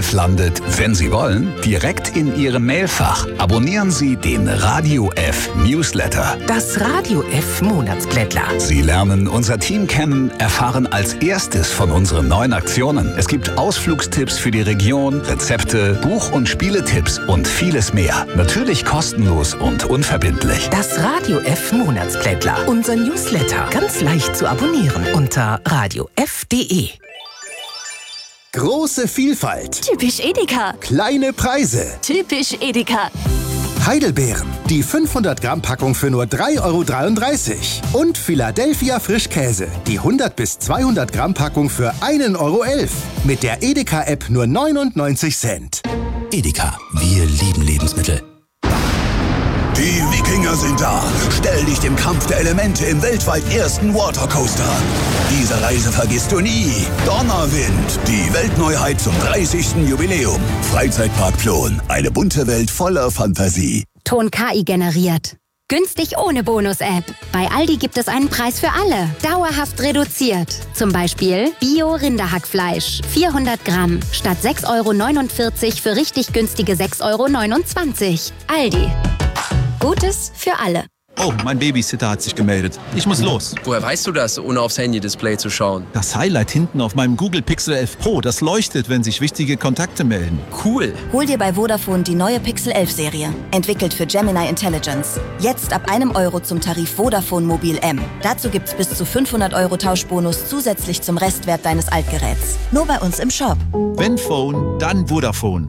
F landet, wenn Sie wollen, direkt in Ihrem Mailfach. Abonnieren Sie den Radio F Newsletter. Das Radio F Monatsblättler. Sie lernen unser Team kennen, erfahren als erstes von unseren neuen Aktionen. Es gibt Ausflugstipps für die Region, Rezepte, Buch- und Spieletipps und vieles mehr. Natürlich kostenlos und unverbindlich. Das Radio F Monatsblättler. Unser Newsletter. Ganz leicht zu abonnieren unter radiof.de. Große Vielfalt. Typisch Edeka. Kleine Preise. Typisch Edeka. Heidelbeeren. Die 500 Gramm Packung für nur 3,33 €. Und Philadelphia Frischkäse. Die 100 bis 200 Gramm Packung für 1,11 €. Mit der Edeka-App nur 99 Cent. Edeka. Wir lieben Lebensmittel. Die Wikinger sind da. Stell dich dem Kampf der Elemente im weltweit ersten Watercoaster an. Diese Reise vergisst du nie. Donnerwind, die Weltneuheit zum 30. Jubiläum. Freizeitpark Plon, eine bunte Welt voller Fantasie. Ton KI generiert. Günstig ohne Bonus-App. Bei Aldi gibt es einen Preis für alle. Dauerhaft reduziert. Zum Beispiel Bio-Rinderhackfleisch. 400 Gramm. Statt 6,49 € für richtig günstige 6,29 €. Aldi. Gutes für alle. Oh, mein Babysitter hat sich gemeldet. Ich muss los. Woher weißt du das, ohne aufs Handy-Display zu schauen? Das Highlight hinten auf meinem Google Pixel 11 Pro, das leuchtet, wenn sich wichtige Kontakte melden. Cool. Hol dir bei Vodafone die neue Pixel 11-Serie. Entwickelt für Gemini Intelligence. Jetzt ab €1 zum Tarif Vodafone Mobil M. Dazu gibt's bis zu 500 € Tauschbonus zusätzlich zum Restwert deines Altgeräts. Nur bei uns im Shop. Wenn Phone, dann Vodafone.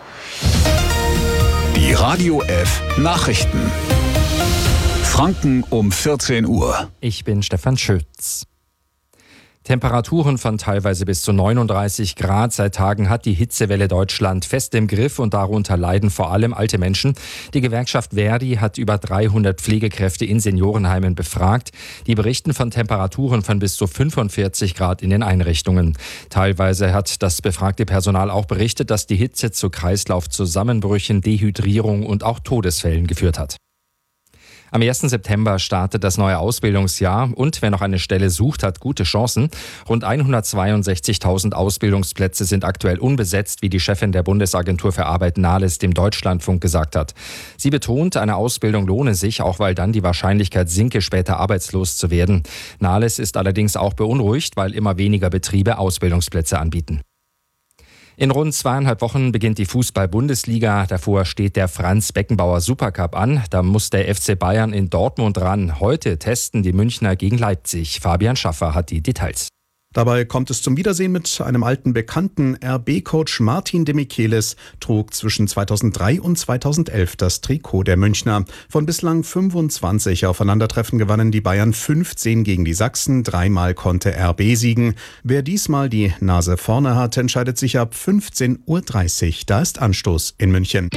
Die Radio F Nachrichten. Franken um 14 Uhr. Ich bin Stefan Schütz. Temperaturen von teilweise bis zu 39 Grad. Seit Tagen hat die Hitzewelle Deutschland fest im Griff und darunter leiden vor allem alte Menschen. Die Gewerkschaft Verdi hat über 300 Pflegekräfte in Seniorenheimen befragt. Die berichten von Temperaturen von bis zu 45 Grad in den Einrichtungen. Teilweise hat das befragte Personal auch berichtet, dass die Hitze zu Kreislaufzusammenbrüchen, Dehydrierung und auch Todesfällen geführt hat. Am 1. September startet das neue Ausbildungsjahr und wer noch eine Stelle sucht, hat gute Chancen. Rund 162.000 Ausbildungsplätze sind aktuell unbesetzt, wie die Chefin der Bundesagentur für Arbeit Nahles dem Deutschlandfunk gesagt hat. Sie betont, eine Ausbildung lohne sich, auch weil dann die Wahrscheinlichkeit sinke, später arbeitslos zu werden. Nahles ist allerdings auch beunruhigt, weil immer weniger Betriebe Ausbildungsplätze anbieten. In rund 2,5 Wochen beginnt die Fußball-Bundesliga. Davor steht der Franz-Beckenbauer-Supercup an. Da muss der FC Bayern in Dortmund ran. Heute testen die Münchner gegen Leipzig. Fabian Schaffer hat die Details. Dabei kommt es zum Wiedersehen mit einem alten Bekannten. RB-Coach Martin de Michelis trug zwischen 2003 und 2011 das Trikot der Münchner. Von bislang 25 Aufeinandertreffen gewannen die Bayern 15 gegen die Sachsen. 3-mal konnte RB siegen. Wer diesmal die Nase vorne hat, entscheidet sich ab 15:30 Uhr. Da ist Anstoß in München.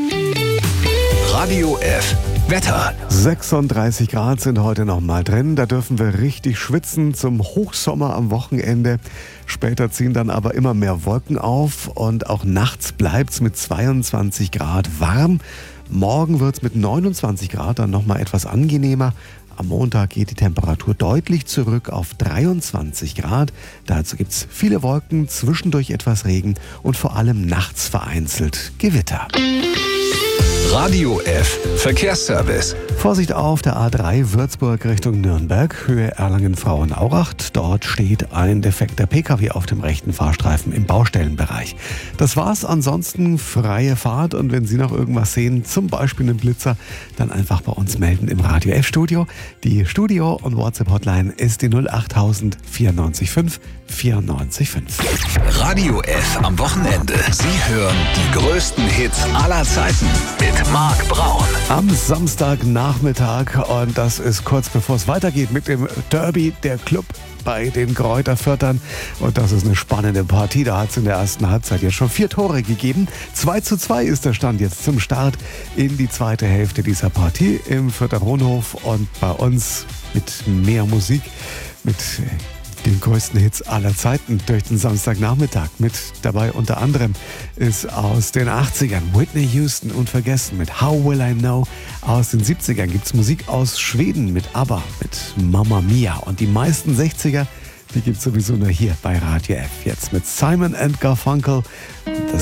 Radio F Wetter. 36 Grad sind heute noch mal drin. Da dürfen wir richtig schwitzen zum Hochsommer am Wochenende. Später ziehen dann aber immer mehr Wolken auf und auch nachts bleibt es mit 22 Grad warm. Morgen wird es mit 29 Grad dann noch mal etwas angenehmer. Am Montag geht die Temperatur deutlich zurück auf 23 Grad. Dazu gibt es viele Wolken, zwischendurch etwas Regen und vor allem nachts vereinzelt Gewitter. Radio F Verkehrsservice. Vorsicht auf der A3 Würzburg Richtung Nürnberg, Höhe Erlangen-Frauenauracht. Dort steht ein defekter Pkw auf dem rechten Fahrstreifen im Baustellenbereich. Das war's, ansonsten freie Fahrt und wenn Sie noch irgendwas sehen, zum Beispiel einen Blitzer, dann einfach bei uns melden im Radio F Studio. Die Studio- und WhatsApp-Hotline ist die 08000 94 5 94 5. Radio F am Wochenende. Sie hören die größten Hits aller Zeiten mit Marc Braun. Am Samstagnachmittag und das ist kurz bevor es weitergeht mit dem Derby der Club bei den Greuther Fürthern. Und das ist eine spannende Partie. Da hat es in der ersten Halbzeit jetzt schon 4 Tore gegeben. 2:2 ist der Stand jetzt zum Start in die zweite Hälfte dieser Partie im Fürther Wohnhof. Und bei uns mit mehr Musik, mit den größten Hits aller Zeiten durch den Samstagnachmittag. Mit dabei unter anderem ist aus den 80ern Whitney Houston unvergessen mit How Will I Know. Aus den 70ern gibt es Musik aus Schweden mit ABBA, mit Mamma Mia. Und die meisten 60er, die gibt es sowieso nur hier bei Radio F. Jetzt mit Simon & Garfunkel.